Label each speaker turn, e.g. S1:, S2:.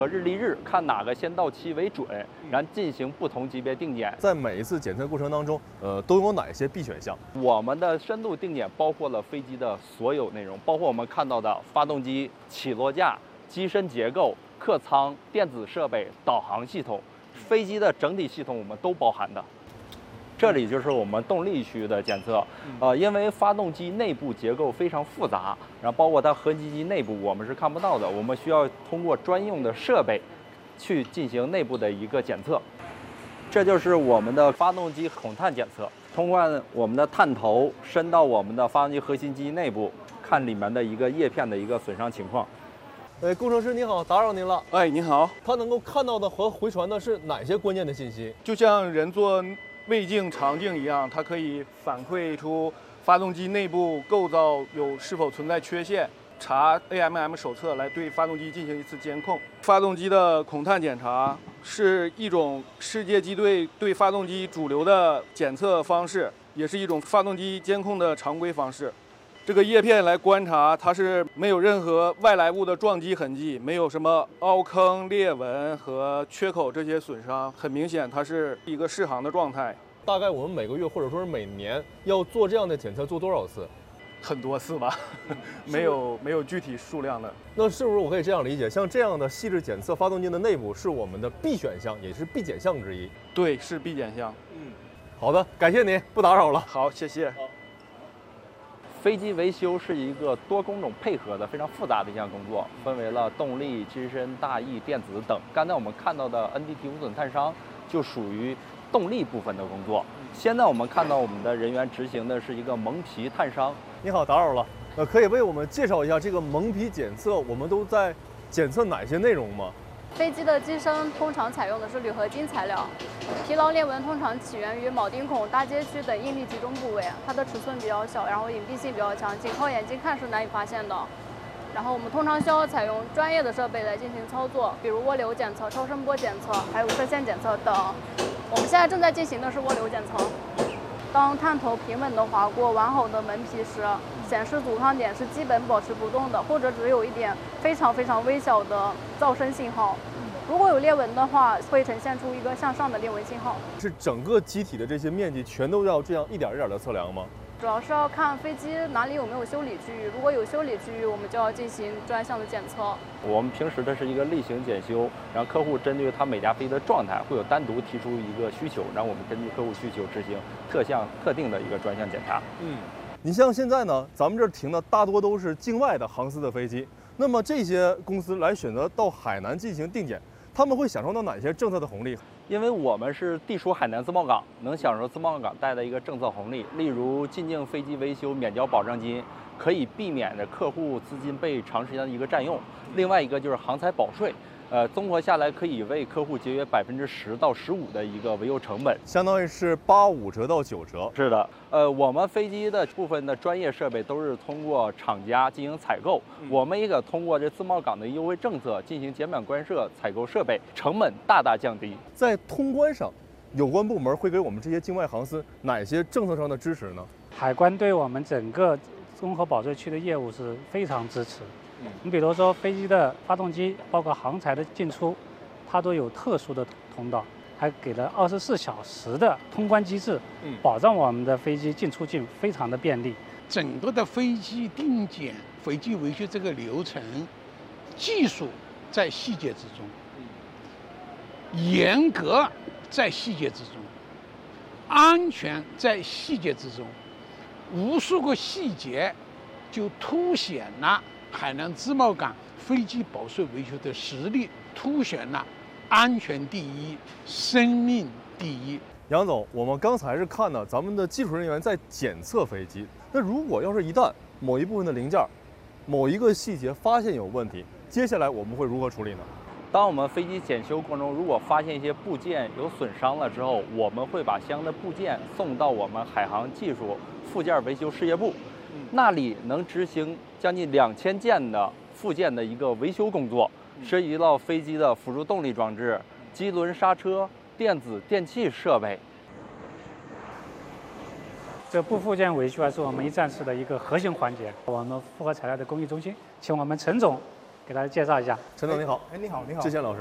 S1: 日历日看哪个先到期为准，然后进行不同级别定检。
S2: 在每一次检测过程当中，都有哪些必选项？
S1: 我们的深度定检包括了飞机的所有内容，包括我们看到的发动机、起落架、机身结构、客舱、电子设备、导航系统、飞机的整体系统，我们都包含的。这里就是我们动力区的检测，因为发动机内部结构非常复杂，然后包括它合金机内部我们是看不到的，我们需要通过专用的设备去进行内部的一个检测。这就是我们的发动机孔探检测，通过我们的探头伸到我们的发动机核心机内部，看里面的一个叶片的一个损伤情况。
S2: 工程师你好，打扰您了。
S3: 哎，你好。
S2: 它能够看到的和回传的是哪些关键的信息？
S3: 就像人做胃镜、肠镜一样，它可以反馈出发动机内部构造是否存在缺陷，查 AMM 手册来对发动机进行一次监控。发动机的孔探检查是一种世界机队对发动机主流的检测方式，也是一种发动机监控的常规方式。这个叶片来观察，它是没有任何外来物的撞击痕迹，没有什么凹坑、裂纹和缺口这些损伤，很明显它是一个适航的状态。
S2: 大概我们每个月或者说是每年要做这样的检测做多少次？
S3: 很多次吧，没有具体数量的。
S2: 那是不是我可以这样理解，像这样的细致检测发动机的内部是我们的必选项，也是必检项之一？
S3: 对，是必检项。
S2: 好的，感谢您，不打扰了。
S3: 好，谢谢。
S1: 飞机维修是一个多工种配合的非常复杂的一项工作，分为了动力、机身、大翼、电子等。刚才我们看到的 NDT 无损探伤就属于动力部分的工作。现在我们看到我们的人员执行的是一个蒙皮探伤。
S2: 你好，打扰了。可以为我们介绍一下这个蒙皮检测，我们都在检测哪些内容吗？
S4: 飞机的机身通常采用的是铝合金材料，疲劳裂纹通常起源于铆钉孔、搭接区等应力集中部位，它的尺寸比较小，然后隐蔽性比较强，仅靠眼睛看是难以发现的。然后我们通常需要采用专业的设备来进行操作，比如涡流检测、超声波检测，还有射线检测等。我们现在正在进行的是涡流检测。当探头平稳地划过完好的门皮时，显示阻抗点是基本保持不动的，或者只有一点非常微小的噪声信号。如果有裂纹的话，会呈现出一个向上的裂纹信号。
S2: 是整个机体的这些面积全都要这样一点一点的测量吗？
S4: 主要是要看飞机哪里有没有修理区域，如果有修理区域，我们就要进行专项的检测。
S1: 我们平时的是一个例行检修，然后客户针对他每架飞机的状态，会有单独提出一个需求，然后我们根据客户需求执行特定的一个专项检查。
S2: 你像现在呢，咱们这儿停的大多都是境外的航司的飞机，那么这些公司来选择到海南进行定检，他们会享受到哪些政策的红利？
S1: 因为我们是地属海南自贸港，能享受自贸港带的一个政策红利，例如进境飞机维修免交保障金，可以避免着客户资金被长时间的一个占用。另外一个就是航材保税，综合下来可以为客户节约10%到15%的一个维修成本，
S2: 相当于是85折到9折。
S1: 是的，我们飞机的部分的专业设备都是通过厂家进行采购，我们也可通过这自贸港的优惠政策进行减免关税采购设备，成本大大降低。
S2: 在通关上，有关部门会给我们这些境外航司哪些政策上的支持呢？
S5: 海关对我们整个综合保税区的业务是非常支持。你比如说飞机的发动机，包括航材的进出，它都有特殊的通道，还给了24小时的通关机制，保障我们的飞机进出境非常的便利。
S6: 整个的飞机定检、飞机维修这个流程，技术在细节之中，严格在细节之中，安全在细节之中，无数个细节就凸显了海南自贸港飞机保税维修的实力，凸显了安全第一、生命第一。
S2: 杨总，我们刚才是看到咱们的技术人员在检测飞机，那如果要是一旦某一部分的零件、某一个细节发现有问题，接下来我们会如何处理呢？
S1: 当我们飞机检修过程中，如果发现一些部件有损伤了之后，我们会把相应的部件送到我们海航技术附件维修事业部，那里能执行将近2000件的附件的一个维修工作，涉及到飞机的辅助动力装置、机轮刹车、电子电器设备。
S5: 这部附件维修还是我们一站式的一个核心环节。我们复合材料的工艺中心，请我们陈总给大家介绍一下。
S2: 陈总你好，
S7: 哎，你好，你好，
S2: 志贤老师。